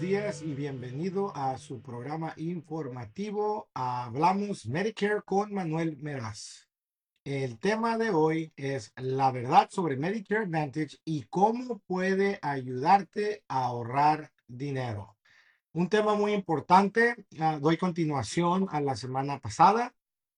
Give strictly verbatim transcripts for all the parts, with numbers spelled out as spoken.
días y bienvenido a su programa informativo Hablamos Medicare con Manuel Meraz. El tema de hoy es la verdad sobre Medicare Advantage y cómo puede ayudarte a ahorrar dinero. Un tema muy importante. Uh, doy continuación a la semana pasada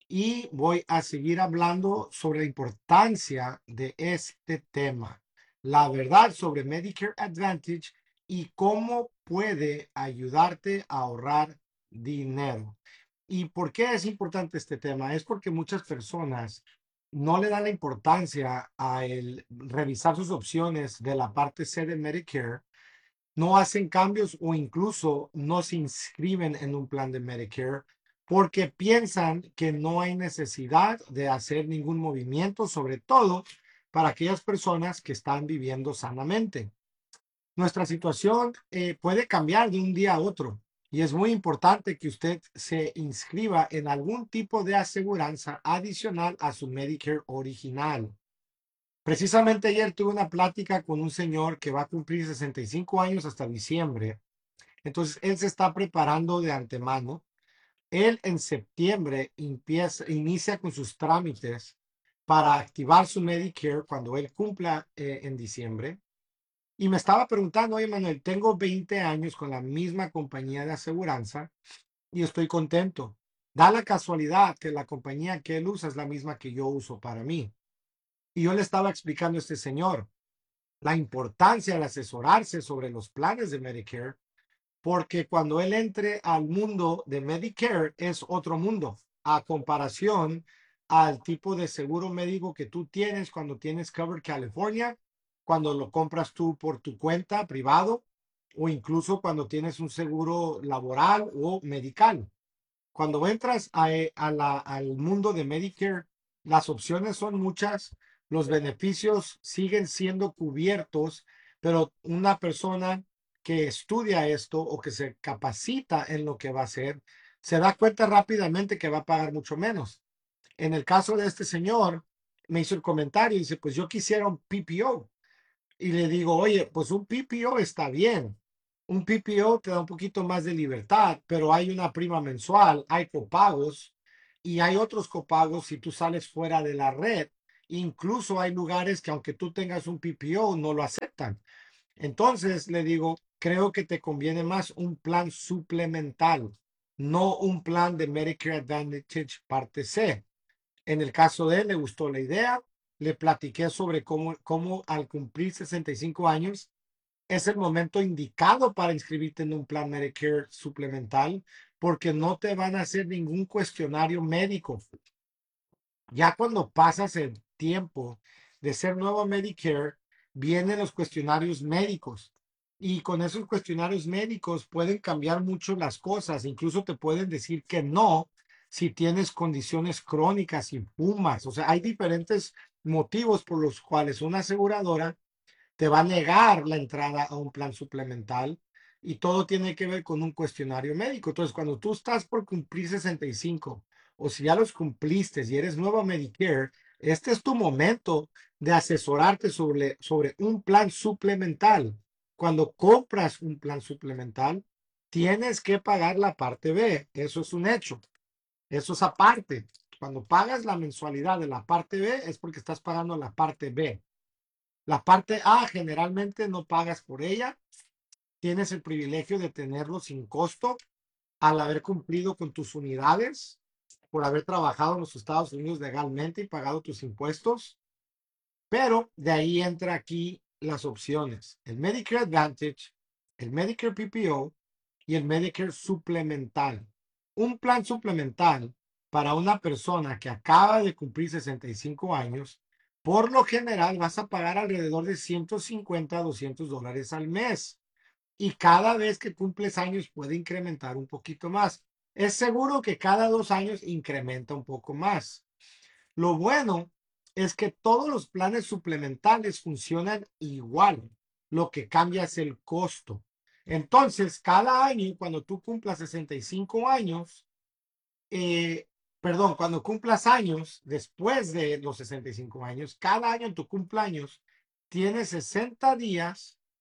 y voy a seguir hablando sobre la importancia de este tema. La verdad sobre Medicare Advantage y cómo puede ayudarte a ahorrar dinero. ¿Y por qué es importante este tema? Es porque muchas personas no le dan la importancia a el revisar sus opciones de la parte C de Medicare, no hacen cambios o incluso no se inscriben en un plan de Medicare porque piensan que no hay necesidad de hacer ningún movimiento, sobre todo para aquellas personas que están viviendo sanamente. Nuestra situación eh, puede cambiar de un día a otro y es muy importante que usted se inscriba en algún tipo de aseguranza adicional a su Medicare original. Precisamente ayer tuve una plática con un señor que va a cumplir sesenta y cinco años hasta diciembre. Entonces, él se está preparando de antemano. Él en septiembre empieza, inicia con sus trámites para activar su Medicare cuando él cumpla eh, en diciembre. Y me estaba preguntando, oye Manuel, tengo veinte años con la misma compañía de aseguranza y estoy contento. Da la casualidad que la compañía que él usa es la misma que yo uso para mí. Y yo le estaba explicando a este señor la importancia de asesorarse sobre los planes de Medicare, porque cuando él entre al mundo de Medicare es otro mundo a comparación al tipo de seguro médico que tú tienes cuando tienes Covered California, cuando lo compras tú por tu cuenta privado o incluso cuando tienes un seguro laboral o medical. Cuando entras a, a la, al mundo de Medicare, las opciones son muchas, los beneficios siguen siendo cubiertos, pero una persona que estudia esto o que se capacita en lo que va a hacer, se da cuenta rápidamente que va a pagar mucho menos. En el caso de este señor, me hizo el comentario y dice, pues yo quisiera un P P O. Y le digo, oye, pues un P P O está bien. Un P P O te da un poquito más de libertad, pero hay una prima mensual, hay copagos y hay otros copagos si tú sales fuera de la red. Incluso hay lugares que aunque tú tengas un P P O, no lo aceptan. Entonces le digo, creo que te conviene más un plan suplemental, no un plan de Medicare Advantage parte C. En el caso de él, le gustó la idea. Le platiqué sobre cómo, cómo al cumplir sesenta y cinco años es el momento indicado para inscribirte en un plan Medicare suplemental porque no te van a hacer ningún cuestionario médico. Ya cuando pasas el tiempo de ser nuevo Medicare, vienen los cuestionarios médicos. Y con esos cuestionarios médicos pueden cambiar mucho las cosas. Incluso te pueden decir que no si tienes condiciones crónicas y fumas. O sea, hay diferentes motivos por los cuales una aseguradora te va a negar la entrada a un plan suplemental y todo tiene que ver con un cuestionario médico. Entonces, cuando tú estás por cumplir sesenta y cinco o si ya los cumpliste y eres nuevo Medicare, este es tu momento de asesorarte sobre, sobre un plan suplemental. Cuando compras un plan suplemental, tienes que pagar la parte B. Eso es un hecho. Eso es aparte. Cuando pagas la mensualidad de la parte B es porque estás pagando la parte B. La parte A generalmente no pagas por ella, tienes el privilegio de tenerlo sin costo al haber cumplido con tus unidades, por haber trabajado en los Estados Unidos legalmente y pagado tus impuestos, pero de ahí entra aquí las opciones, el Medicare Advantage, el Medicare P P O y el Medicare suplemental. Un plan suplemental para una persona que acaba de cumplir sesenta y cinco años, por lo general vas a pagar alrededor de ciento cincuenta a doscientos dólares al mes. Y cada vez que cumples años puede incrementar un poquito más. Es seguro que cada dos años incrementa un poco más. Lo bueno es que todos los planes suplementales funcionan igual. Lo que cambia es el costo. Entonces, cada año, cuando tú cumplas sesenta y cinco años, eh, perdón, cuando cumplas años, después de los sesenta y cinco años, cada año en tu cumpleaños, tienes sesenta días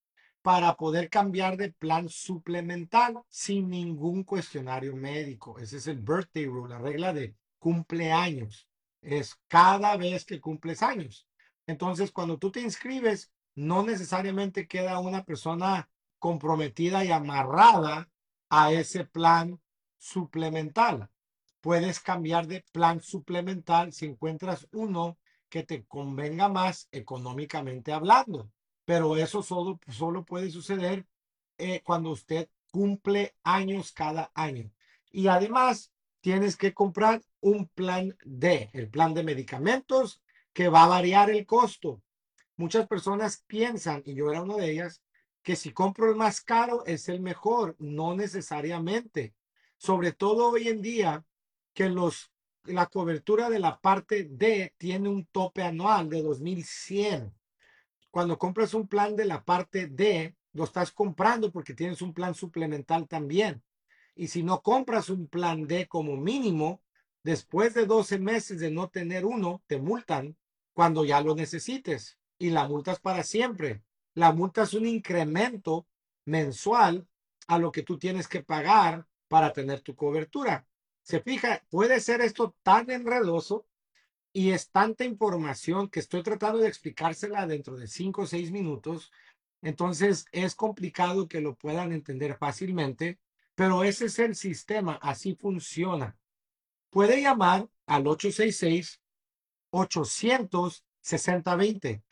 para poder cambiar de plan suplemental sin ningún cuestionario médico. Ese es el birthday rule, la regla de cumpleaños. Es cada vez que cumples años. Entonces, cuando tú te inscribes, no necesariamente queda una persona comprometida y amarrada a ese plan suplemental. Puedes cambiar de plan suplemental si encuentras uno que te convenga más económicamente hablando. Pero eso solo, solo puede suceder eh, cuando usted cumple años cada año. Y además, tienes que comprar un plan D, el plan de medicamentos, que va a variar el costo. Muchas personas piensan, y yo era una de ellas, que si compro el más caro es el mejor. No necesariamente. Sobre todo hoy en día que los, la cobertura de la parte D tiene un tope anual de dos mil cien. Cuando compras un plan de la parte D, lo estás comprando porque tienes un plan suplemental también. Y si no compras un plan D como mínimo, después de doce meses de no tener uno, te multan cuando ya lo necesites. Y la multa es para siempre. La multa es un incremento mensual a lo que tú tienes que pagar para tener tu cobertura. Se fija, puede ser esto tan enredoso y es tanta información que estoy tratando de explicársela dentro de cinco o seis minutos. Entonces es complicado que lo puedan entender fácilmente, pero ese es el sistema, así funciona. Puede llamar al ocho seis seis, ochocientos, sesenta veinte.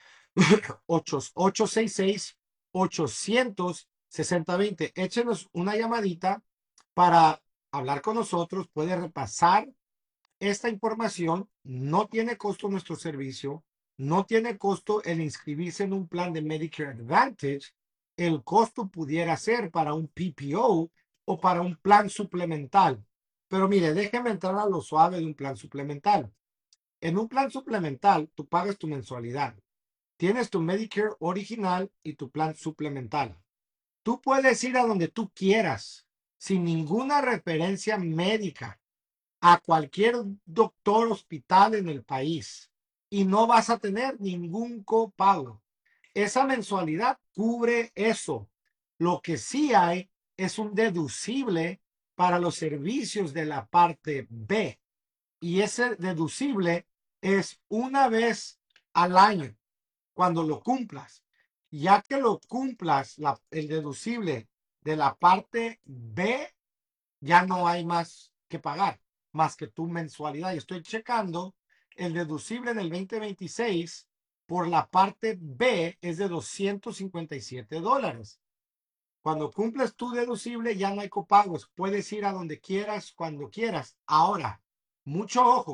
ocho seis seis, ochocientos, sesenta veinte. Échenos una llamadita para hablar con nosotros. Puede repasar esta información. No tiene costo nuestro servicio, no tiene costo el inscribirse en un plan de Medicare Advantage. El costo pudiera ser para un P P O o para un plan suplemental. Pero mire, déjeme entrar a lo suave de un plan suplemental. En un plan suplemental, tú pagas tu mensualidad. Tienes tu Medicare original y tu plan suplemental. Tú puedes ir a donde tú quieras, sin ninguna referencia médica, a cualquier doctor hospital en el país y no vas a tener ningún copago. Esa mensualidad cubre eso. Lo que sí hay es un deducible para los servicios de la parte B, y ese deducible es una vez al año cuando lo cumplas. Ya que lo cumplas, la, el deducible de la parte B, ya no hay más que pagar, más que tu mensualidad. Y estoy checando, el deducible en el veinte veintiséis por la parte B es de doscientos cincuenta y siete dólares. Cuando cumples tu deducible ya no hay copagos. Puedes ir a donde quieras, cuando quieras. Ahora, mucho ojo.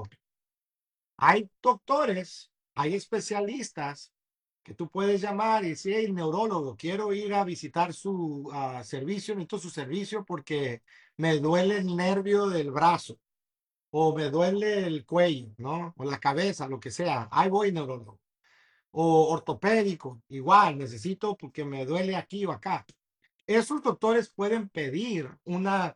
Hay doctores, hay especialistas que tú puedes llamar y decir, hey, neurólogo, quiero ir a visitar su uh, servicio, necesito su servicio porque me duele el nervio del brazo o me duele el cuello, ¿no? O la cabeza, lo que sea. Ahí voy, neurólogo. O ortopédico, igual, necesito porque me duele aquí o acá. Esos doctores pueden pedir una,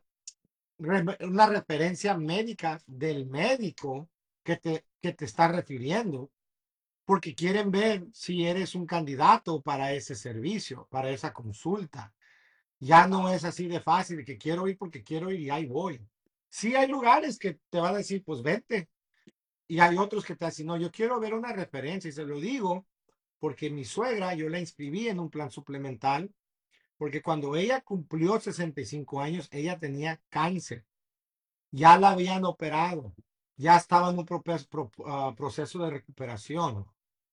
una referencia médica del médico que te, que te está refiriendo, porque quieren ver si eres un candidato para ese servicio, para esa consulta. Ya no es así de fácil, que quiero ir porque quiero ir y ahí voy. Sí hay lugares que te van a decir, pues vente. Y hay otros que te dicen, no, yo quiero ver una referencia. Y se lo digo porque mi suegra, yo la inscribí en un plan suplemental, porque cuando ella cumplió sesenta y cinco años, ella tenía cáncer. Ya la habían operado. Ya estaba en un proceso de recuperación.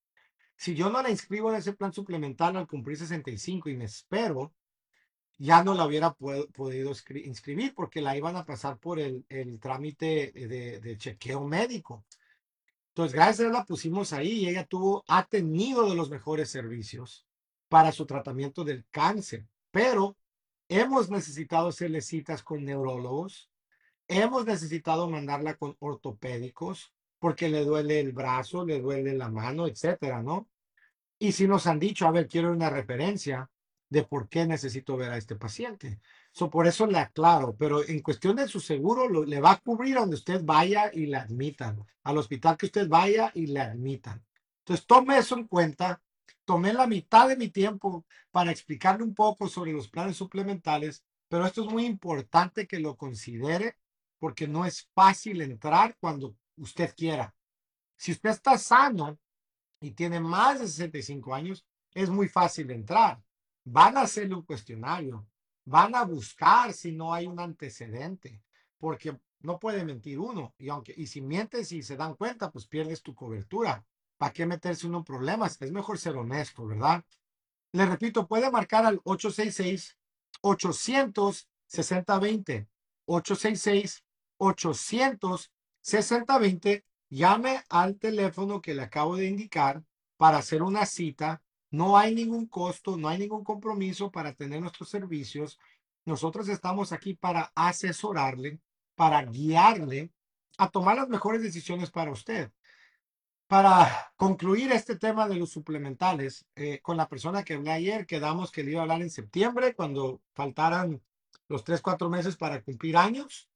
Si yo no la inscribo en ese plan suplemental al cumplir sesenta y cinco y me espero, ya no la hubiera podido inscribir porque la iban a pasar por el, el trámite de, de, chequeo médico. Entonces, gracias a Dios la pusimos ahí y ella tuvo, ha tenido de los mejores servicios para su tratamiento del cáncer, pero hemos necesitado hacerle citas con neurólogos, hemos necesitado mandarla con ortopédicos porque le duele el brazo, le duele la mano, etcétera, ¿no? Y si nos han dicho, a ver, quiero una referencia de por qué necesito ver a este paciente. So, por eso le aclaro, pero en cuestión de su seguro, lo, le va a cubrir a donde usted vaya y le admitan, al hospital que usted vaya y le admitan. Entonces, tome eso en cuenta Tomé la mitad de mi tiempo para explicarle un poco sobre los planes suplementales, pero esto es muy importante que lo considere porque no es fácil entrar cuando usted quiera. Si usted está sano y tiene más de sesenta y cinco años, es muy fácil entrar. Van a hacerle un cuestionario, van a buscar si no hay un antecedente, porque no puede mentir uno. Y aunque y si mientes y se dan cuenta, pues pierdes tu cobertura. ¿Para qué meterse uno en problemas? Es mejor ser honesto, ¿verdad? Le repito, puede marcar al ocho seis seis, ochocientos, sesenta veinte. ocho seis seis, ochocientos, sesenta veinte. Llame al teléfono que le acabo de indicar para hacer una cita. No hay ningún costo, no hay ningún compromiso para tener nuestros servicios. Nosotros estamos aquí para asesorarle, para guiarle a tomar las mejores decisiones para usted. Para concluir este tema de los suplementales, eh, con la persona que hablé ayer, quedamos que le iba a hablar en septiembre, cuando faltaran los tres, cuatro meses para cumplir años,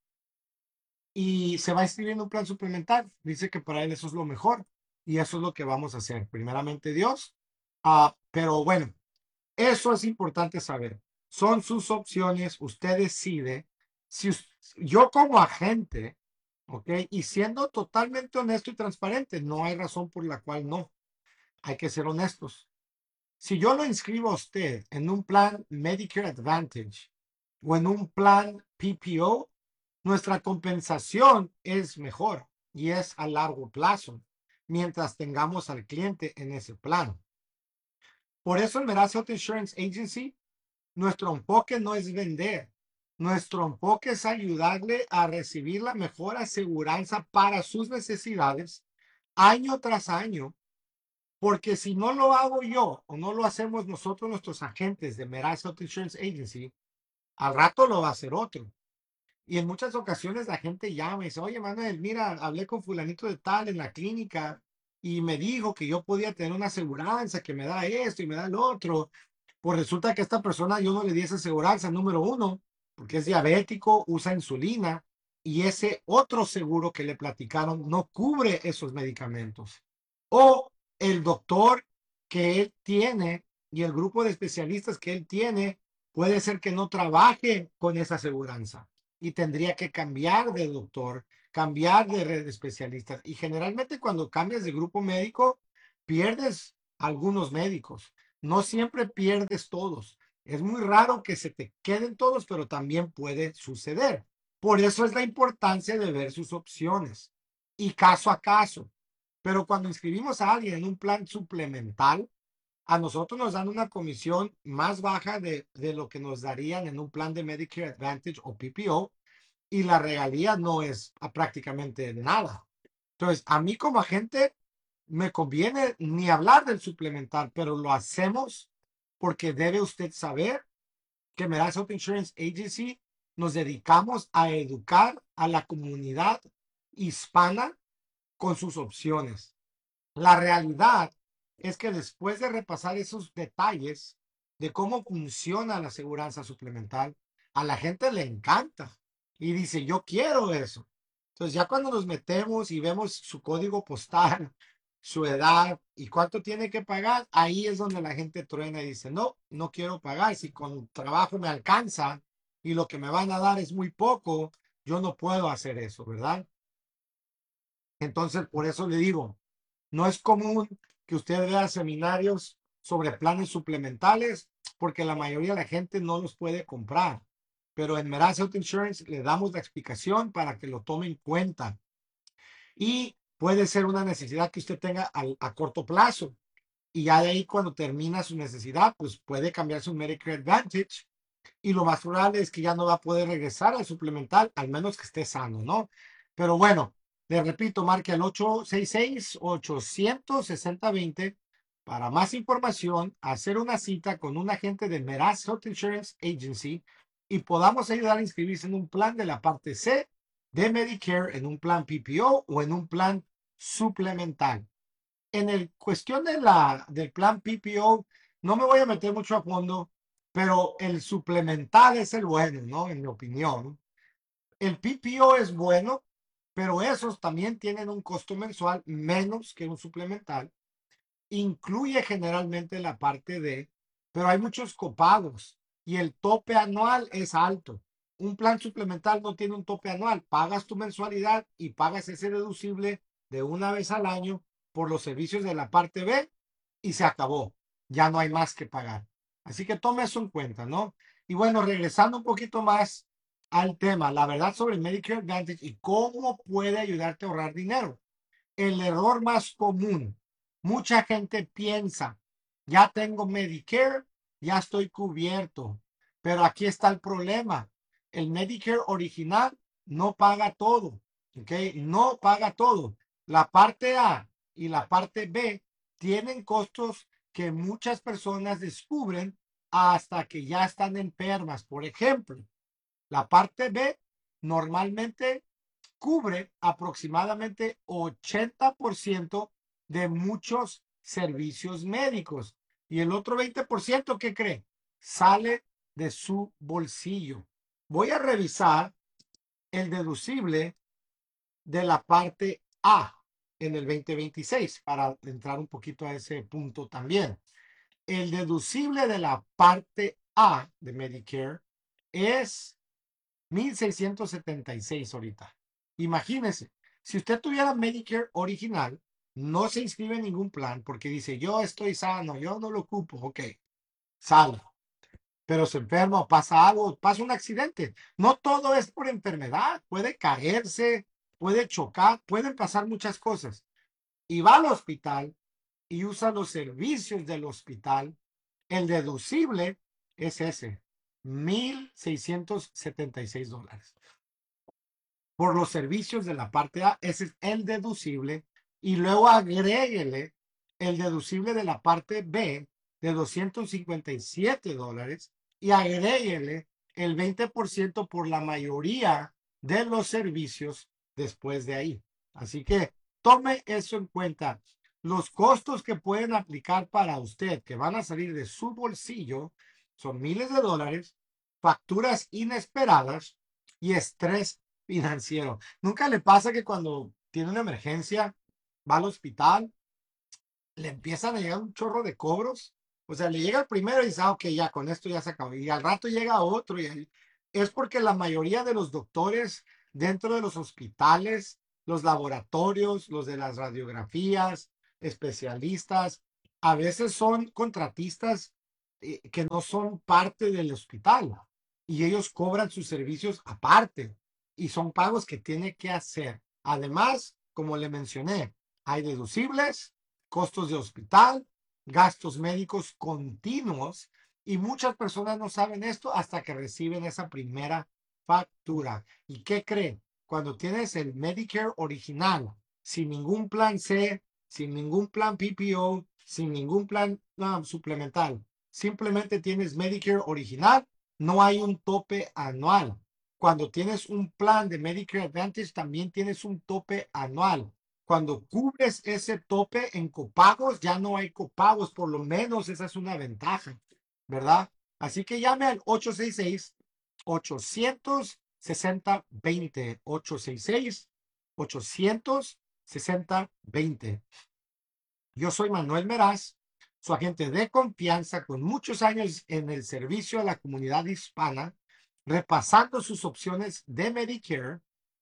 y se va a inscribir en un plan suplemental. Dice que para él eso es lo mejor, y eso es lo que vamos a hacer. Primeramente Dios. Ah, pero bueno, eso es importante saber. Son sus opciones, usted decide. Si us- yo como agente, ¿ok? Y siendo totalmente honesto y transparente, no hay razón por la cual no. Hay que ser honestos. Si yo lo inscribo a usted en un plan Medicare Advantage o en un plan P P O, nuestra compensación es mejor y es a largo plazo, mientras tengamos al cliente en ese plan. Por eso en Meraz Health Insurance Agency, nuestro enfoque no es vender. Nuestro enfoque es ayudarle a recibir la mejor aseguranza para sus necesidades año tras año. Porque si no lo hago yo o no lo hacemos nosotros, nuestros agentes de Meraz Health Insurance Agency, al rato lo va a hacer otro. Y en muchas ocasiones la gente llama y dice, oye, Manuel, mira, hablé con fulanito de tal en la clínica y me dijo que yo podía tener una aseguranza que me da esto y me da el otro. Pues resulta que esta persona yo no le di esa aseguranza, número uno, porque es diabético, usa insulina y ese otro seguro que le platicaron no cubre esos medicamentos. O el doctor que él tiene y el grupo de especialistas que él tiene puede ser que no trabaje con esa aseguranza y tendría que cambiar de doctor, cambiar de red de especialistas. Y generalmente cuando cambias de grupo médico, pierdes algunos médicos. No siempre pierdes todos. Es muy raro que se te queden todos, pero también puede suceder. Por eso es la importancia de ver sus opciones y caso a caso. Pero cuando inscribimos a alguien en un plan suplemental, a nosotros nos dan una comisión más baja de, de lo que nos darían en un plan de Medicare Advantage o P P O, y la regalía no es a prácticamente nada. Entonces, a mí como agente me conviene ni hablar del suplemental, pero lo hacemos porque debe usted saber que Meraz Health Insurance Agency nos dedicamos a educar a la comunidad hispana con sus opciones. La realidad es que después de repasar esos detalles de cómo funciona la aseguranza suplemental, a la gente le encanta y dice, yo quiero eso. Entonces ya cuando nos metemos y vemos su código postal, su edad y cuánto tiene que pagar, ahí es donde la gente truena y dice, no, no quiero pagar. Si con trabajo me alcanza y lo que me van a dar es muy poco, yo no puedo hacer eso, ¿verdad? Entonces, por eso le digo, no es común que usted vea seminarios sobre planes suplementales porque la mayoría de la gente no los puede comprar. Pero en Meraz Health Insurance le damos la explicación para que lo tome en cuenta. Y puede ser una necesidad que usted tenga al- a corto plazo. Y ya de ahí cuando termina su necesidad, pues puede cambiar su Medicare Advantage y lo más probable es que ya no va a poder regresar al suplemental, al menos que esté sano, ¿no? Pero bueno, le repito, marque al ocho seis seis, ochocientos, sesenta veinte para más información, hacer una cita con un agente de Meraz Health Insurance Agency y podamos ayudar a inscribirse en un plan de la parte C de Medicare, en un plan P P O o en un plan suplemental. En el cuestión de la, del plan P P O, no me voy a meter mucho a fondo, pero el suplemental es el bueno, ¿no? En mi opinión. El P P O es bueno, pero esos también tienen un costo mensual menos que un suplemental. incluye generalmente la parte D, pero hay muchos copagos y el tope anual es alto. Un plan suplemental no tiene un tope anual. Pagas tu mensualidad y pagas ese deducible de una vez al año por los servicios de la parte B y se acabó. Ya no hay más que pagar. Así que tome eso en cuenta, ¿no? Y bueno, regresando un poquito más al tema, la verdad sobre Medicare Advantage y cómo puede ayudarte a ahorrar dinero. El error más común, mucha gente piensa, ya tengo Medicare, ya estoy cubierto, pero aquí está el problema. El Medicare original no paga todo, ¿ok? No paga todo. La parte A y la parte B tienen costos que muchas personas descubren hasta que ya están enfermas. Por ejemplo, la parte B normalmente cubre aproximadamente ochenta por ciento de muchos servicios médicos. Y el otro veinte por ciento, ¿qué cree? Sale de su bolsillo. Voy a revisar el deducible de la parte A en el veinte veintiséis para entrar un poquito a ese punto también. El deducible de la parte A de Medicare es mil seiscientos setenta y seis ahorita. Imagínese, si usted tuviera Medicare original, no se inscribe en ningún plan porque dice, yo estoy sano, yo no lo ocupo, ok, sale. Pero se enferma o pasa algo, pasa un accidente. No todo es por enfermedad, puede caerse, puede chocar, pueden pasar muchas cosas. Y va al hospital y usa los servicios del hospital. El deducible es ese, mil seiscientos setenta y seis dólares por los servicios de la parte A, ese es el deducible, y luego agréguele el deducible de la parte B de doscientos cincuenta y siete dólares y agréguele el veinte por ciento por la mayoría de los servicios después de ahí. Así que tome eso en cuenta. Los costos que pueden aplicar para usted, que van a salir de su bolsillo, son miles de dólares, facturas inesperadas y estrés financiero. ¿Nunca le pasa que cuando tiene una emergencia va al hospital, le empiezan a llegar un chorro de cobros? O sea, le llega el primero y dice, ah, ok, ya con esto ya se acabó. Y al rato llega otro. Y ahí- es porque la mayoría de los doctores dentro de los hospitales, los laboratorios, los de las radiografías, especialistas, a veces son contratistas eh, que no son parte del hospital y ellos cobran sus servicios aparte y son pagos que tiene que hacer. Además, como le mencioné, hay deducibles, costos de hospital, gastos médicos continuos y muchas personas no saben esto hasta que reciben esa primera factura. ¿Y qué creen? Cuando tienes el Medicare original, sin ningún plan C, sin ningún plan P P O, sin ningún plan no, suplemental, simplemente tienes Medicare original, no hay un tope anual. Cuando tienes un plan de Medicare Advantage, también tienes un tope anual. Cuando cubres ese tope en copagos, ya no hay copagos, por lo menos esa es una ventaja, ¿verdad? Así que llame al ocho seis seis, ochocientos sesenta, veinte, ocho seis seis, ochocientos sesenta, veinte. Yo soy Manuel Meraz, su agente de confianza con muchos años en el servicio a la comunidad hispana, repasando sus opciones de Medicare.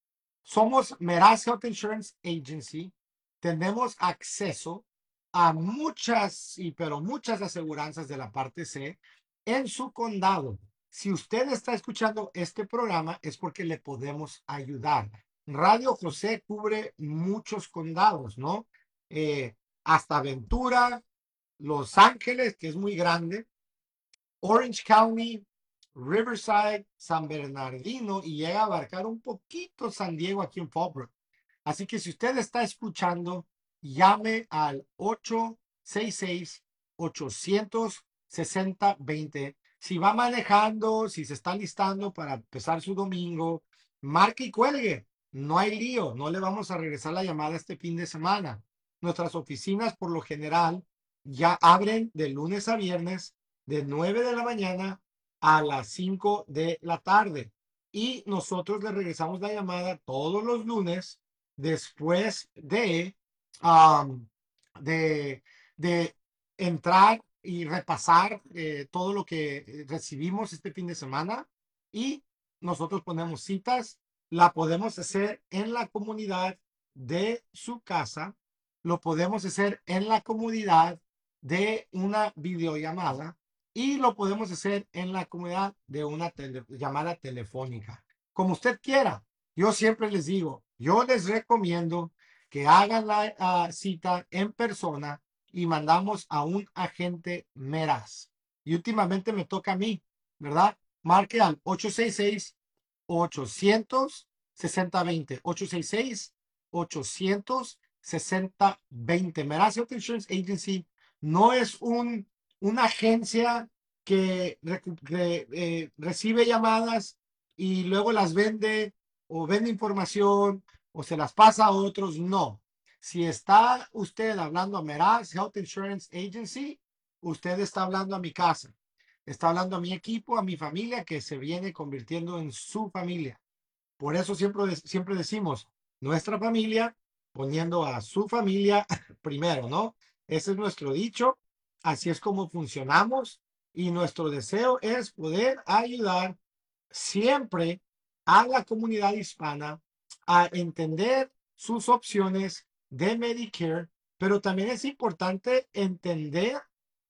Somos Meraz Health Insurance Agency. Tenemos acceso a muchas, y pero muchas aseguranzas de la parte C en su condado. Si usted está escuchando este programa es porque le podemos ayudar. Radio José cubre muchos condados, ¿no? Eh, hasta Ventura, Los Ángeles, que es muy grande, Orange County, Riverside, San Bernardino y llega a abarcar un poquito San Diego aquí en Fallbrook. Así que si usted está escuchando, llame al ocho seis seis, ochocientos sesenta, veinte. Si va manejando, si se está listando para empezar su domingo, marque y cuelgue. No hay lío, no le vamos a regresar la llamada este fin de semana. Nuestras oficinas por lo general ya abren de lunes a viernes de nueve de la mañana a las cinco de la tarde. Y nosotros le regresamos la llamada todos los lunes después de, um, de, de entrar y repasar eh, todo lo que recibimos este fin de semana y nosotros ponemos citas, la podemos hacer en la comunidad de su casa, lo podemos hacer en la comunidad de una videollamada y lo podemos hacer en la comunidad de una tele- llamada telefónica. Como usted quiera. Yo siempre les digo, yo les recomiendo que hagan la uh, cita en persona y mandamos a un agente Meraz. Y últimamente me toca a mí, ¿verdad? Marque al ocho seis seis, ochocientos, sesenta veinte. ocho seis seis, ochocientos, sesenta veinte. Meraz Health Insurance Agency no es un, una agencia que, que eh, recibe llamadas y luego las vende o vende información o se las pasa a otros. No. Si está usted hablando a Meraz Health Insurance Agency, usted está hablando a mi casa. Está hablando a mi equipo, a mi familia, que se viene convirtiendo en su familia. Por eso siempre, siempre decimos nuestra familia, poniendo a su familia primero, ¿no? Ese es nuestro dicho. Así es como funcionamos. Y nuestro deseo es poder ayudar siempre a la comunidad hispana a entender sus opciones de Medicare, pero también es importante entender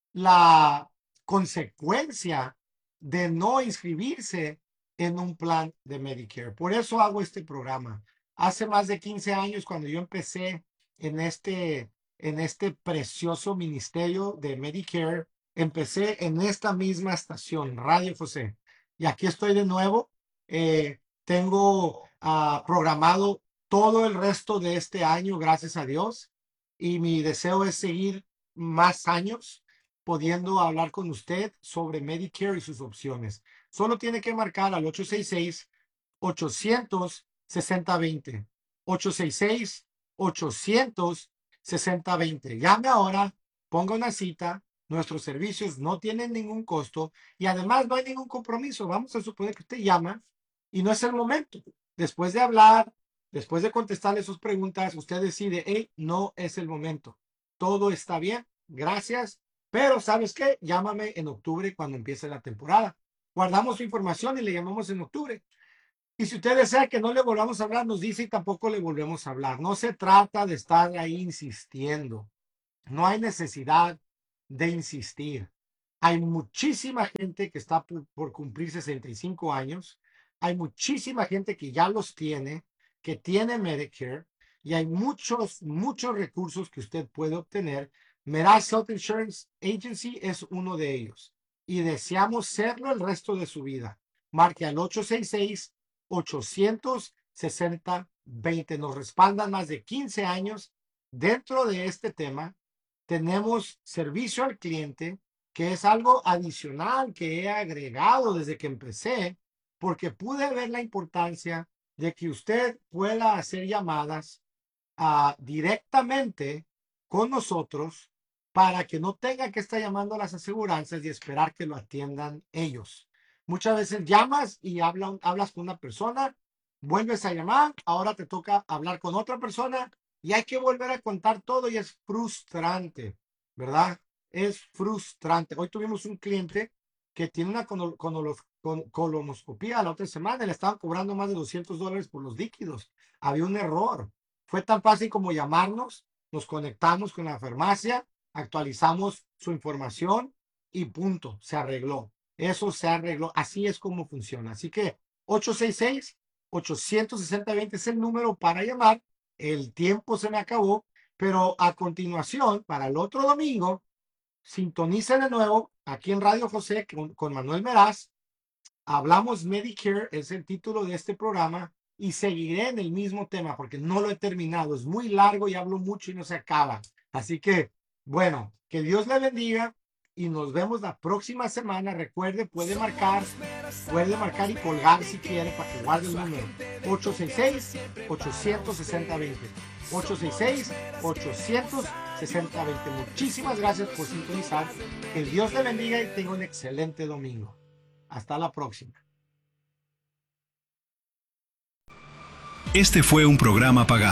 la consecuencia de no inscribirse en un plan de Medicare. Por eso hago este programa. Hace más de quince años, cuando yo empecé en este, en este precioso ministerio de Medicare, empecé en esta misma estación, Radio José. Y aquí estoy de nuevo. Eh, tengo uh, programado todo el resto de este año, gracias a Dios. Y mi deseo es seguir más años pudiendo hablar con usted sobre Medicare y sus opciones. Solo tiene que marcar al ocho seis seis, ochocientos, sesenta veinte. ocho seis seis, ochocientos, sesenta veinte. Llame ahora, ponga una cita. Nuestros servicios no tienen ningún costo y además no hay ningún compromiso. Vamos a suponer que usted llama y no es el momento. Después de hablar, después de contestarle sus preguntas, usted decide, hey, no es el momento. Todo está bien, gracias, pero ¿sabes qué? Llámame en octubre cuando empiece la temporada. Guardamos su información y le llamamos en octubre. Y si usted desea que no le volvamos a hablar, nos dice y tampoco le volvemos a hablar. No se trata de estar ahí insistiendo. No hay necesidad de insistir. Hay muchísima gente que está por, por cumplir sesenta y cinco años. Hay muchísima gente que ya los tiene, que tiene Medicare, y hay muchos, muchos recursos que usted puede obtener. Meraz Health Insurance Agency es uno de ellos. Y deseamos serlo el resto de su vida. Marque al ocho seis seis, ochocientos, sesenta veinte. Nos respaldan más de quince años dentro de este tema. Tenemos servicio al cliente, que es algo adicional que he agregado desde que empecé, porque pude ver la importancia de que usted pueda hacer llamadas uh, directamente con nosotros para que no tenga que estar llamando a las aseguranzas y esperar que lo atiendan ellos. Muchas veces llamas y habla, hablas con una persona, vuelves a llamar, ahora te toca hablar con otra persona y hay que volver a contar todo y es frustrante, ¿verdad? Es frustrante. Hoy tuvimos un cliente que tiene una colo- colo- con- colonoscopía la otra semana, le estaban cobrando más de doscientos dólares por los líquidos. Había un error. Fue tan fácil como llamarnos, nos conectamos con la farmacia, actualizamos su información y punto, se arregló. Eso se arregló. Así es como funciona. Así que ocho seis seis, ochocientos sesenta veinte es el número para llamar. El tiempo se me acabó, pero a continuación, para el otro domingo, sintonice de nuevo aquí en Radio José con, con Manuel Meraz. Hablamos Medicare, es el título de este programa, y seguiré en el mismo tema porque no lo he terminado. Es muy largo y hablo mucho y no se acaba. Así que, bueno, que Dios le bendiga y nos vemos la próxima semana. Recuerde, puede marcar, puede marcar y colgar si quiere para que guarde el número. ocho seis seis, ochocientos sesenta veinte. ocho seis seis, ochocientos sesenta veinte. Muchísimas gracias por sintonizar. Que Dios le bendiga y tenga un excelente domingo. Hasta la próxima. Este fue un programa pagado.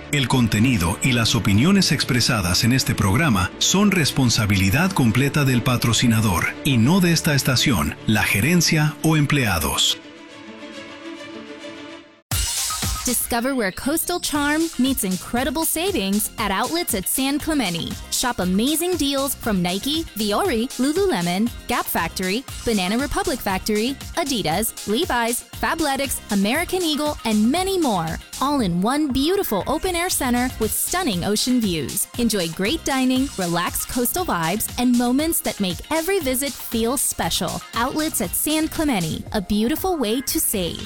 El contenido y las opiniones expresadas en este programa son responsabilidad completa del patrocinador y no de esta estación, la gerencia o empleados. Discover where coastal charm meets incredible savings at outlets at San Clemente. Shop amazing deals from Nike, Viore, Lululemon, Gap Factory, Banana Republic Factory, Adidas, Levi's, Fabletics, American Eagle, and many more. All in one beautiful open-air center with stunning ocean views. Enjoy great dining, relaxed coastal vibes, and moments that make every visit feel special. Outlets at San Clemente, a beautiful way to save.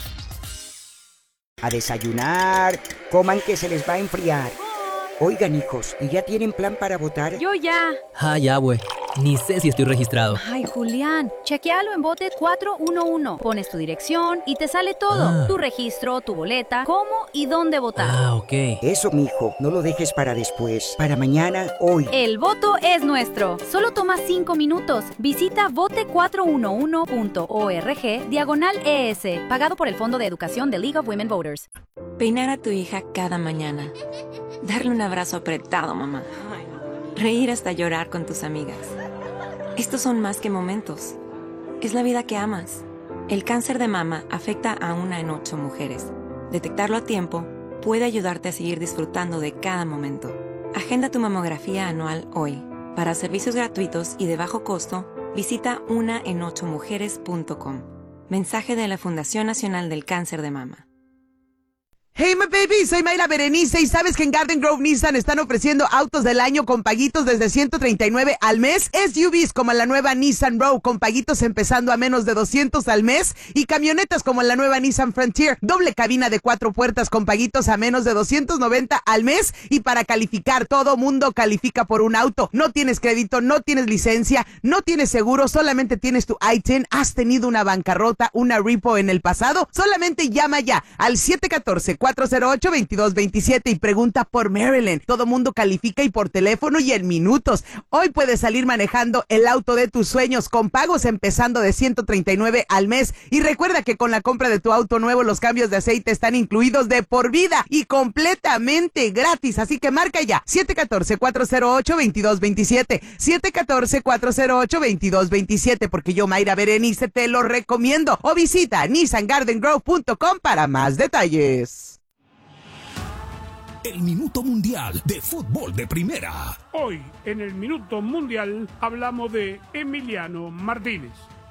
A desayunar, coman que se les va a enfriar. Oigan, hijos, ¿y ya tienen plan para votar? Yo ya. Ah, ya, güey. Ni sé si estoy registrado. Ay, Julián, chequealo en Vote cuatro uno uno. Pones tu dirección y te sale todo. Ah. Tu registro, tu boleta, cómo y dónde votar. Ah, ok. Eso, mijo, no lo dejes para después. Para mañana, hoy. El voto es nuestro. Solo toma cinco minutos. Visita vote cuatro uno uno punto org diagonal E S, pagado por el Fondo de Educación de League of Women Voters. Peinar a tu hija cada mañana. Darle un abrazo apretado, mamá. Reír hasta llorar con tus amigas. Estos son más que momentos. Es la vida que amas. El cáncer de mama afecta a una en ocho mujeres. Detectarlo a tiempo puede ayudarte a seguir disfrutando de cada momento. Agenda tu mamografía anual hoy. Para servicios gratuitos y de bajo costo, visita una en ocho mujeres punto com. Mensaje de la Fundación Nacional del Cáncer de Mama. Hey, my baby, soy Mayra Berenice y ¿sabes que en Garden Grove Nissan están ofreciendo autos del año con paguitos desde ciento treinta y nueve al mes? S U Vs como la nueva Nissan Rogue con paguitos empezando a menos de doscientos al mes y camionetas como la nueva Nissan Frontier, doble cabina de cuatro puertas con paguitos a menos de doscientos noventa al mes. Y para calificar, todo mundo califica por un auto. No tienes crédito, no tienes licencia, no tienes seguro, solamente tienes tu I ten, has tenido una bancarrota, una repo en el pasado, solamente llama ya al siete uno cuatro, cuatro cero ocho, veintidós veintisiete y pregunta por Marilyn. Todo mundo califica y por teléfono y en minutos. Hoy puedes salir manejando el auto de tus sueños con pagos empezando de ciento treinta y nueve al mes. Y recuerda que con la compra de tu auto nuevo los cambios de aceite están incluidos de por vida y completamente gratis. Así que marca ya siete uno cuatro, cuatro cero ocho, veintidós veintisiete, siete uno cuatro, cuatro cero ocho, veintidós veintisiete, porque yo, Mayra Berenice, te lo recomiendo. O visita nissan garden grove punto com para más detalles. El Minuto Mundial de Fútbol de Primera. Hoy, en el Minuto Mundial, hablamos de Emiliano Martínez.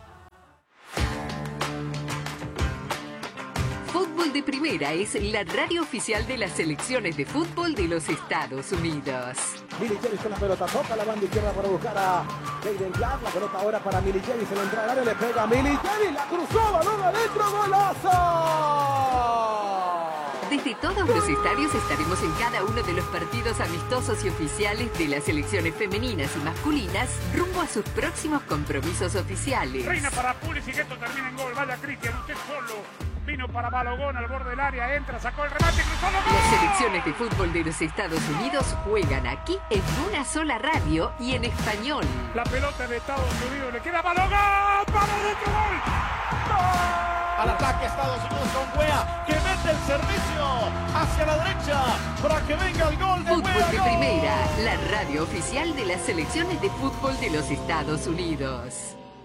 Fútbol de Primera es la radio oficial de las selecciones de fútbol de los Estados Unidos. Milicheris con la pelota, toca la banda izquierda para buscar a Jaden Glass. La pelota ahora para Milicheris, se le entra al área, le pega a Milicheris, la cruzó, balón adentro, golazo. Desde todos los estadios estaremos en cada uno de los partidos amistosos y oficiales de las selecciones femeninas y masculinas rumbo a sus próximos compromisos oficiales. Reina para Pulisic, esto termina en gol. Vaya Cristian, usted solo. Vino para Balogón al borde del área, entra, sacó el remate, cruzó los goles. Las selecciones de fútbol de los Estados Unidos juegan aquí en una sola radio y en español. La pelota de Estados Unidos le queda a Balogón, para dentro, gol. ¡Gol! Al ataque Estados Unidos con Weah, que mete el servicio hacia la derecha para que venga el gol de Fútbol Weah, de gol. Primera, la radio oficial de las selecciones de fútbol de los Estados Unidos.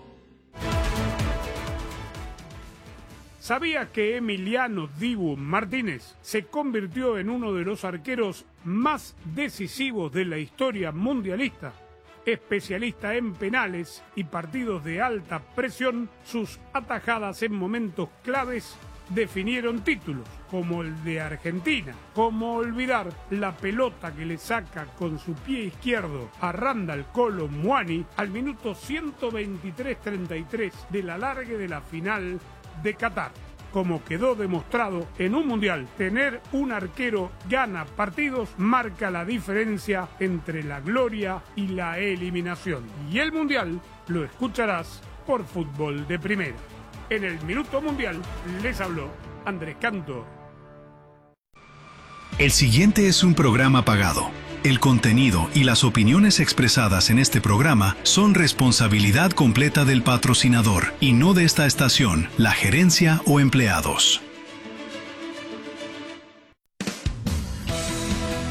¿Sabía que Emiliano Dibu Martínez se convirtió en uno de los arqueros más decisivos de la historia mundialista? Especialista en penales y partidos de alta presión, sus atajadas en momentos claves definieron títulos, como el de Argentina. ¿Cómo olvidar la pelota que le saca con su pie izquierdo a Randall Kolo Muani al minuto ciento veintitrés treinta y tres del alargue de la final de Qatar? Como quedó demostrado en un mundial, tener un arquero gana partidos marca la diferencia entre la gloria y la eliminación. Y el mundial lo escucharás por Fútbol de Primera. En el Minuto Mundial les habló Andrés Cantor. El siguiente es un programa pagado. El contenido y las opiniones expresadas en este programa son responsabilidad completa del patrocinador y no de esta estación, la gerencia o empleados.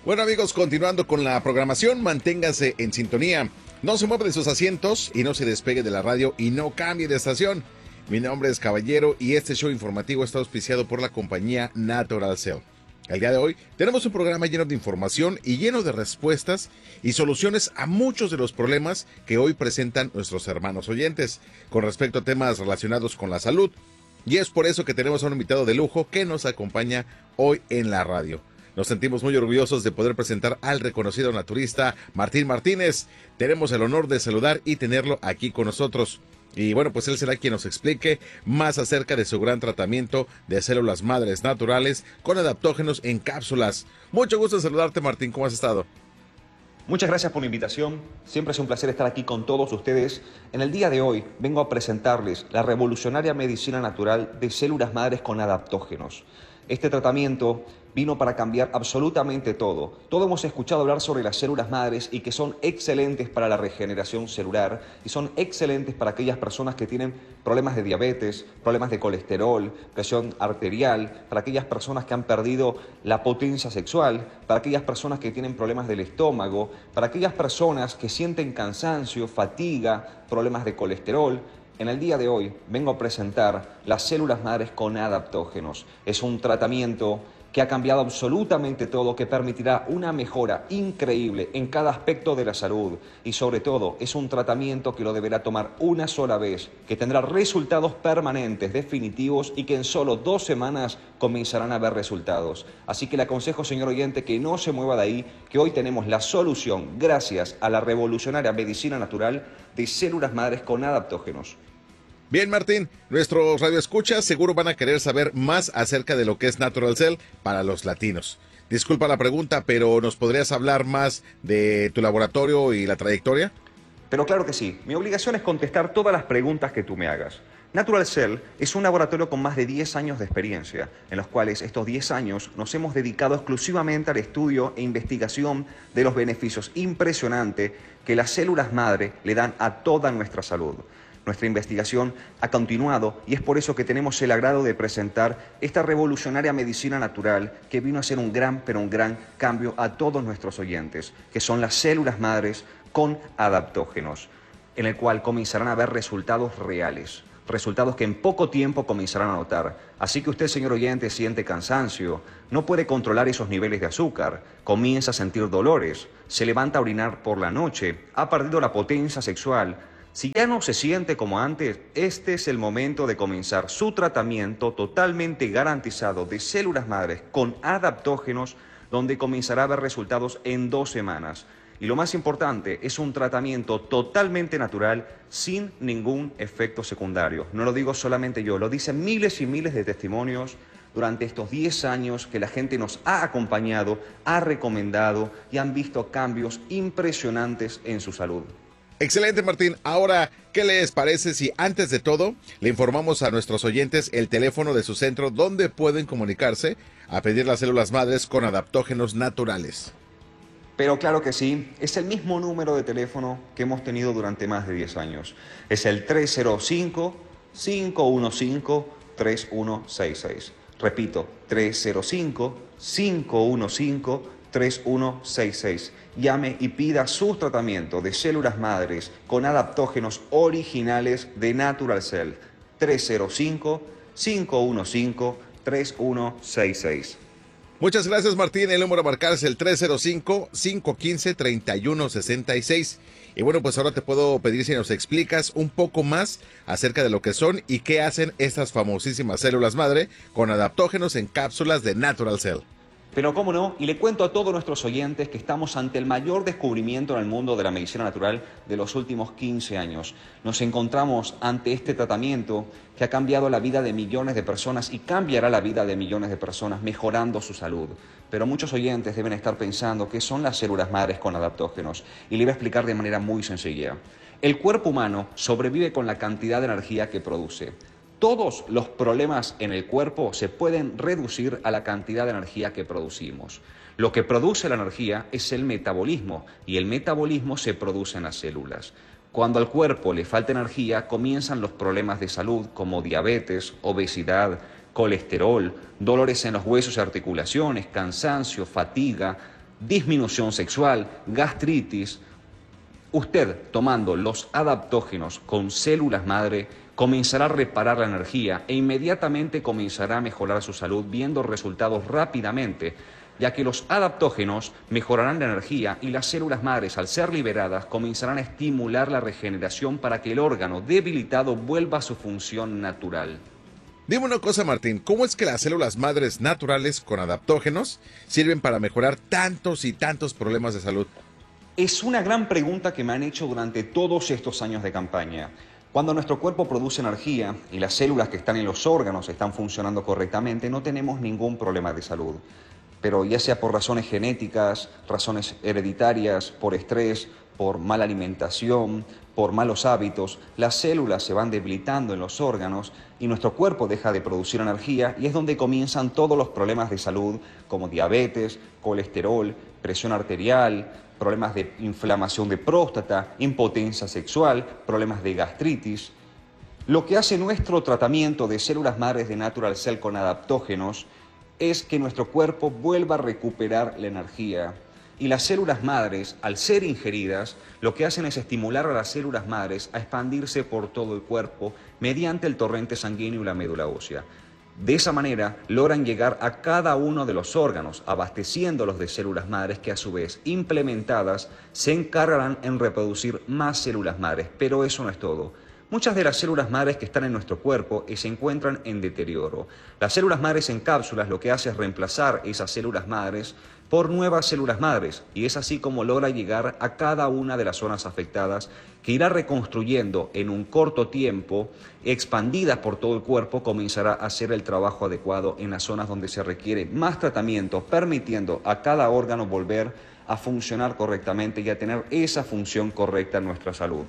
Bueno amigos, continuando con la programación, manténganse en sintonía. No se muevan de sus asientos y no se despegue de la radio y no cambie de estación. Mi nombre es Caballero y este show informativo está auspiciado por la compañía Natural Cell. El día de hoy tenemos un programa lleno de información y lleno de respuestas y soluciones a muchos de los problemas que hoy presentan nuestros hermanos oyentes con respecto a temas relacionados con la salud. Y es por eso que tenemos a un invitado de lujo que nos acompaña hoy en la radio. Nos sentimos muy orgullosos de poder presentar al reconocido naturista Martín Martínez. Tenemos el honor de saludar y tenerlo aquí con nosotros. Y bueno, pues él será quien nos explique más acerca de su gran tratamiento de células madres naturales con adaptógenos en cápsulas. Mucho gusto en saludarte, Martín. ¿Cómo has estado? Muchas gracias por la invitación. Siempre es un placer estar aquí con todos ustedes. En el día de hoy vengo a presentarles la revolucionaria medicina natural de células madres con adaptógenos. Este tratamiento vino para cambiar absolutamente todo. Todos hemos escuchado hablar sobre las células madres y que son excelentes para la regeneración celular y son excelentes para aquellas personas que tienen problemas de diabetes, problemas de colesterol, presión arterial, para aquellas personas que han perdido la potencia sexual, para aquellas personas que tienen problemas del estómago, para aquellas personas que sienten cansancio, fatiga, problemas de colesterol. En el día de hoy vengo a presentar las células madres con adaptógenos. Es un tratamiento que ha cambiado absolutamente todo, que permitirá una mejora increíble en cada aspecto de la salud y sobre todo es un tratamiento que lo deberá tomar una sola vez, que tendrá resultados permanentes, definitivos y que en solo dos semanas comenzarán a ver resultados. Así que le aconsejo, señor oyente, que no se mueva de ahí, que hoy tenemos la solución gracias a la revolucionaria medicina natural de células madres con adaptógenos. Bien, Martín, nuestros radioescuchas seguro van a querer saber más acerca de lo que es Natural Cell para los latinos. Disculpa la pregunta, pero ¿nos podrías hablar más de tu laboratorio y la trayectoria? Pero claro que sí. Mi obligación es contestar todas las preguntas que tú me hagas. Natural Cell es un laboratorio con más de diez años de experiencia, en los cuales estos diez años nos hemos dedicado exclusivamente al estudio e investigación de los beneficios impresionantes que las células madre le dan a toda nuestra salud. Nuestra investigación ha continuado y es por eso que tenemos el agrado de presentar esta revolucionaria medicina natural que vino a hacer un gran, pero un gran cambio a todos nuestros oyentes, que son las células madres con adaptógenos, en el cual comenzarán a ver resultados reales, resultados que en poco tiempo comenzarán a notar. Así que usted, señor oyente, siente cansancio, no puede controlar esos niveles de azúcar, comienza a sentir dolores, se levanta a orinar por la noche, ha perdido la potencia sexual. Si ya no se siente como antes, este es el momento de comenzar su tratamiento totalmente garantizado de células madres con adaptógenos, donde comenzará a ver resultados en dos semanas. Y lo más importante, es un tratamiento totalmente natural, sin ningún efecto secundario. No lo digo solamente yo, lo dicen miles y miles de testimonios durante estos diez años que la gente nos ha acompañado, ha recomendado y han visto cambios impresionantes en su salud. Excelente, Martín. Ahora, ¿qué les parece si antes de todo le informamos a nuestros oyentes el teléfono de su centro donde pueden comunicarse a pedir las células madres con adaptógenos naturales? Pero claro que sí, es el mismo número de teléfono que hemos tenido durante más de diez años. Es el tres cero cinco, cinco uno cinco, tres uno seis seis. Repito, tres cero cinco, cinco uno cinco, tres uno seis seis. Llame y pida su tratamiento de células madres con adaptógenos originales de Natural Cell. tres cero cinco, cinco uno cinco, tres uno seis seis. Muchas gracias, Martín. El número a marcar es el tres cero cinco, cinco uno cinco, tres uno seis seis. Y bueno, pues ahora te puedo pedir si nos explicas un poco más acerca de lo que son y qué hacen estas famosísimas células madre con adaptógenos en cápsulas de Natural Cell. Pero cómo no, y le cuento a todos nuestros oyentes que estamos ante el mayor descubrimiento en el mundo de la medicina natural de los últimos quince años. Nos encontramos ante este tratamiento que ha cambiado la vida de millones de personas y cambiará la vida de millones de personas, mejorando su salud. Pero muchos oyentes deben estar pensando qué son las células madres con adaptógenos, y le voy a explicar de manera muy sencilla. El cuerpo humano sobrevive con la cantidad de energía que produce. Todos los problemas en el cuerpo se pueden reducir a la cantidad de energía que producimos. Lo que produce la energía es el metabolismo, y el metabolismo se produce en las células. Cuando al cuerpo le falta energía, comienzan los problemas de salud como diabetes, obesidad, colesterol, dolores en los huesos y articulaciones, cansancio, fatiga, disminución sexual, gastritis. Usted, tomando los adaptógenos con células madre, comenzará a reparar la energía e inmediatamente comenzará a mejorar su salud, viendo resultados rápidamente, ya que los adaptógenos mejorarán la energía y las células madres, al ser liberadas, comenzarán a estimular la regeneración para que el órgano debilitado vuelva a su función natural. Dime una cosa, Martín, ¿cómo es que las células madres naturales con adaptógenos sirven para mejorar tantos y tantos problemas de salud? Es una gran pregunta que me han hecho durante todos estos años de campaña. Cuando nuestro cuerpo produce energía y las células que están en los órganos están funcionando correctamente, no tenemos ningún problema de salud. Pero ya sea por razones genéticas, razones hereditarias, por estrés, por mala alimentación, por malos hábitos, las células se van debilitando en los órganos y nuestro cuerpo deja de producir energía, y es donde comienzan todos los problemas de salud como diabetes, colesterol, presión arterial, problemas de inflamación de próstata, impotencia sexual, problemas de gastritis. Lo que hace nuestro tratamiento de células madres de Natural Cell con adaptógenos es que nuestro cuerpo vuelva a recuperar la energía. Y las células madres, al ser ingeridas, lo que hacen es estimular a las células madres a expandirse por todo el cuerpo mediante el torrente sanguíneo y la médula ósea. De esa manera logran llegar a cada uno de los órganos, abasteciéndolos de células madres que, a su vez, implementadas, se encargarán en reproducir más células madres. Pero eso no es todo. Muchas de las células madres que están en nuestro cuerpo se encuentran en deterioro. Las células madres en cápsulas lo que hace es reemplazar esas células madres por nuevas células madres, y es así como logra llegar a cada una de las zonas afectadas, que irá reconstruyendo en un corto tiempo, expandidas por todo el cuerpo, comenzará a hacer el trabajo adecuado en las zonas donde se requiere más tratamiento, permitiendo a cada órgano volver a funcionar correctamente y a tener esa función correcta en nuestra salud.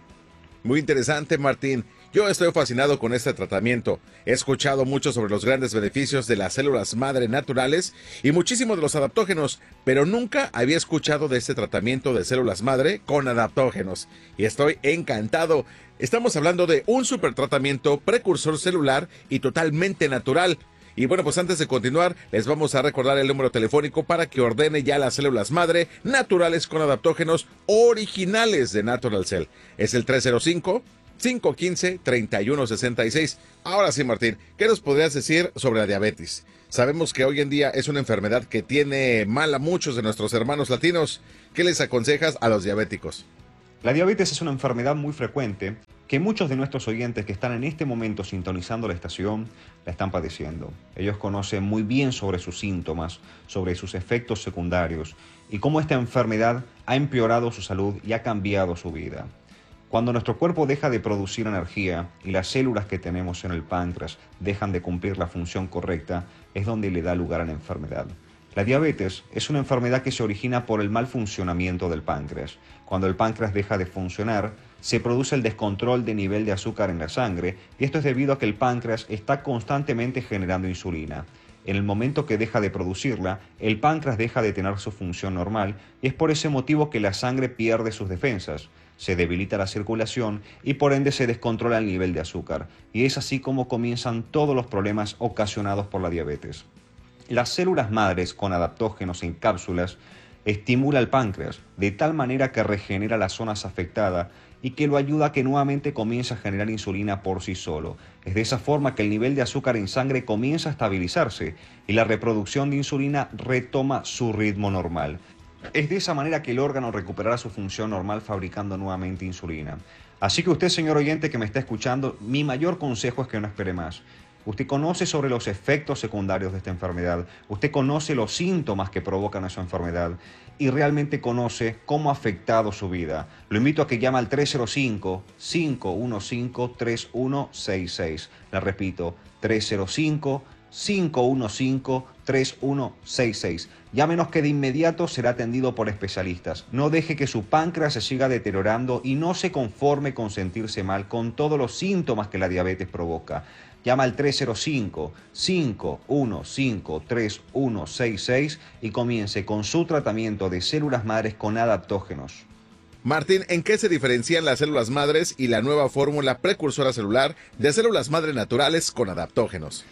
Muy interesante, Martín. Yo estoy fascinado con este tratamiento. He escuchado mucho sobre los grandes beneficios de las células madre naturales y muchísimo de los adaptógenos, pero nunca había escuchado de este tratamiento de células madre con adaptógenos. Y estoy encantado. Estamos hablando de un super tratamiento precursor celular y totalmente natural. Y bueno, pues antes de continuar, les vamos a recordar el número telefónico para que ordene ya las células madre naturales con adaptógenos originales de Natural Cell. Es el tres cero cinco, cinco uno cinco, tres uno seis seis. Ahora sí, Martín, ¿qué nos podrías decir sobre la diabetes? Sabemos que hoy en día es una enfermedad que tiene mal a muchos de nuestros hermanos latinos. ¿Qué les aconsejas a los diabéticos? La diabetes es una enfermedad muy frecuente que muchos de nuestros oyentes que están en este momento sintonizando la estación la están padeciendo. Ellos conocen muy bien sobre sus síntomas, sobre sus efectos secundarios y cómo esta enfermedad ha empeorado su salud y ha cambiado su vida. Cuando nuestro cuerpo deja de producir energía y las células que tenemos en el páncreas dejan de cumplir la función correcta, es donde le da lugar a la enfermedad. La diabetes es una enfermedad que se origina por el mal funcionamiento del páncreas. Cuando el páncreas deja de funcionar, se produce el descontrol de nivel de azúcar en la sangre, y esto es debido a que el páncreas está constantemente generando insulina. En el momento que deja de producirla, el páncreas deja de tener su función normal, y es por ese motivo que la sangre pierde sus defensas. Se debilita la circulación y por ende se descontrola el nivel de azúcar, y es así como comienzan todos los problemas ocasionados por la diabetes. Las células madres con adaptógenos en cápsulas estimula el páncreas de tal manera que regenera las zonas afectadas y que lo ayuda a que nuevamente comience a generar insulina por sí solo. Es de esa forma que el nivel de azúcar en sangre comienza a estabilizarse y la reproducción de insulina retoma su ritmo normal. Es de esa manera que el órgano recuperará su función normal fabricando nuevamente insulina. Así que usted, señor oyente que me está escuchando, mi mayor consejo es que no espere más. Usted conoce sobre los efectos secundarios de esta enfermedad, usted conoce los síntomas que provocan esa enfermedad y realmente conoce cómo ha afectado su vida. Lo invito a que llame al tres cero cinco, cinco uno cinco, tres uno seis seis. Le repito, tres cero cinco, cinco uno cinco, tres uno seis seis. Llámenos que de inmediato será atendido por especialistas. No deje que su páncreas se siga deteriorando y no se conforme con sentirse mal con todos los síntomas que la diabetes provoca. Llama al tres cero cinco, cinco uno cinco, tres uno seis seis y comience con su tratamiento de células madres con adaptógenos. Martín, ¿en qué se diferencian las células madres y la nueva fórmula precursora celular de células madre naturales con adaptógenos?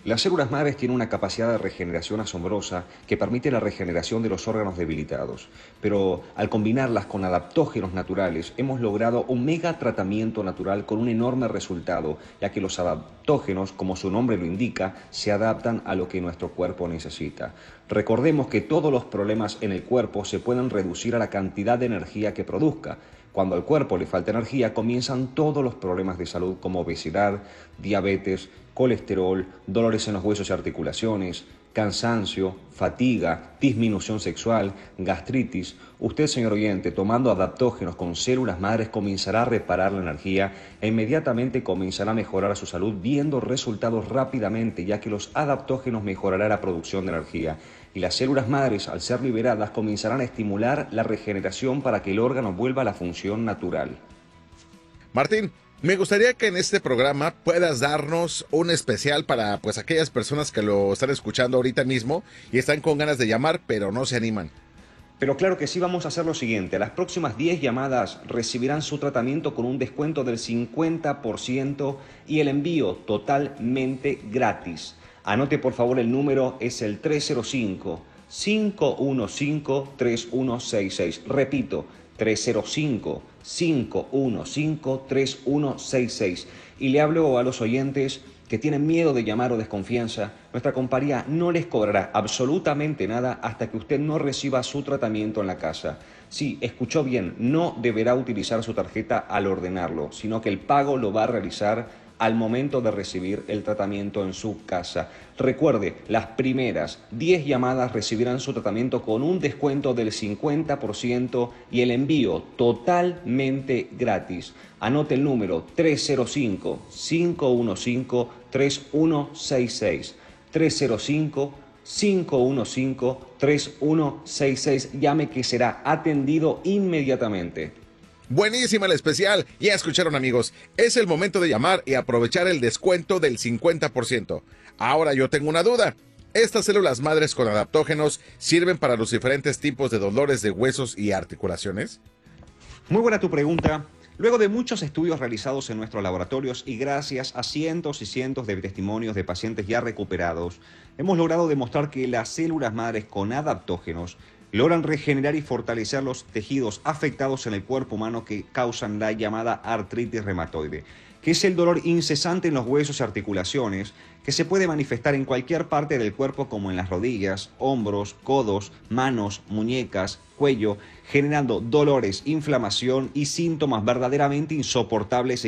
Las células madres tienen una capacidad de regeneración asombrosa que permite la regeneración de los órganos debilitados. Pero al combinarlas con adaptógenos naturales, hemos logrado un mega tratamiento natural con un enorme resultado, ya que los adaptógenos, como su nombre lo indica, se adaptan a lo que nuestro cuerpo necesita. Recordemos que todos los problemas en el cuerpo se pueden reducir a la cantidad de energía que produzca. Cuando al cuerpo le falta energía, comienzan todos los problemas de salud como obesidad, diabetes, colesterol, dolores en los huesos y articulaciones, cansancio, fatiga, disminución sexual, gastritis. Usted, señor oyente, tomando adaptógenos con células madres comenzará a reparar la energía e inmediatamente comenzará a mejorar su salud viendo resultados rápidamente, ya que los adaptógenos mejorarán la producción de energía y las células madres, al ser liberadas, comenzarán a estimular la regeneración para que el órgano vuelva a la función natural. Martín, me gustaría que en este programa puedas darnos un especial para pues aquellas personas que lo están escuchando ahorita mismo y están con ganas de llamar, pero no se animan. Pero claro que sí, vamos a hacer lo siguiente. Las próximas diez llamadas recibirán su tratamiento con un descuento del cincuenta por ciento y el envío totalmente gratis. Anote por favor el número, es el tres cero cinco, cinco uno cinco, tres uno seis seis. Repito, tres cero cinco, cinco uno cinco, tres uno seis seis. Y le hablo a los oyentes que tienen miedo de llamar o desconfianza. Nuestra compañía no les cobrará absolutamente nada hasta que usted no reciba su tratamiento en la casa. Sí, escuchó bien, no deberá utilizar su tarjeta al ordenarlo, sino que el pago lo va a realizar al momento de recibir el tratamiento en su casa. Recuerde, las primeras diez llamadas recibirán su tratamiento con un descuento del cincuenta por ciento y el envío totalmente gratis. Anote el número tres cero cinco, cinco uno cinco, tres uno seis seis. tres cero cinco, cinco uno cinco, tres uno seis seis. Llame que será atendido inmediatamente. Buenísima el especial, ya escucharon amigos, es el momento de llamar y aprovechar el descuento del cincuenta por ciento. Ahora yo tengo una duda, ¿estas células madres con adaptógenos sirven para los diferentes tipos de dolores de huesos y articulaciones? Muy buena tu pregunta. Luego de muchos estudios realizados en nuestros laboratorios y gracias a cientos y cientos de testimonios de pacientes ya recuperados, hemos logrado demostrar que las células madres con adaptógenos logran regenerar y fortalecer los tejidos afectados en el cuerpo humano que causan la llamada artritis reumatoide, que es el dolor incesante en los huesos y articulaciones que se puede manifestar en cualquier parte del cuerpo como en las rodillas, hombros, codos, manos, muñecas, cuello, generando dolores, inflamación y síntomas verdaderamente insoportables